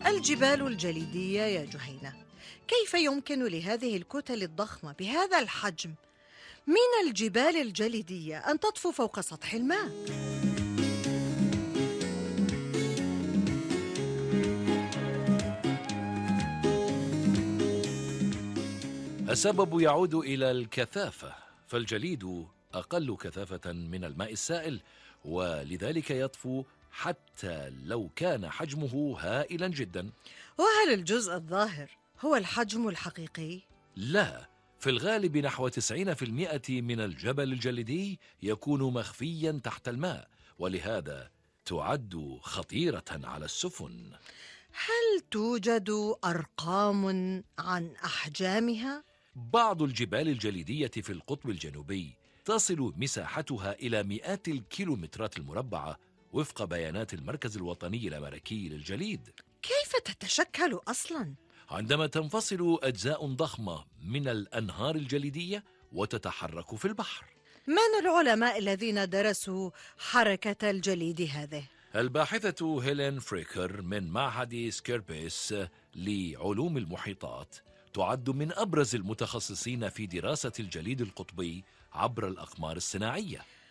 الجبال الجليدية يا جهينة، كيف يمكن لهذه الكتل الضخمة بهذا الحجم من الجبال الجليدية أن تطفو فوق سطح الماء؟ السبب يعود إلى الكثافة، فالجليد أقل كثافة من الماء السائل، ولذلك يطفو حتى لو كان حجمه هائلا جدا. وهل الجزء الظاهر هو الحجم الحقيقي؟ لا، في الغالب نحو 90% من الجبل الجليدي يكون مخفيا تحت الماء، ولهذا تعد خطيرة على السفن. هل توجد أرقام عن أحجامها؟ بعض الجبال الجليدية في القطب الجنوبي تصل مساحتها إلى مئات الكيلومترات المربعة وفق بيانات المركز الوطني الأمريكي للجليد. كيف تتشكل أصلاً؟ عندما تنفصل أجزاء ضخمة من الأنهار الجليدية وتتحرك في البحر. من العلماء الذين درسوا حركة الجليد هذه؟ الباحثة هيلين فريكر من معهد سكيربيس لعلوم المحيطات تعد من أبرز المتخصصين في دراسة الجليد القطبي عبر الأقمار الصناعية.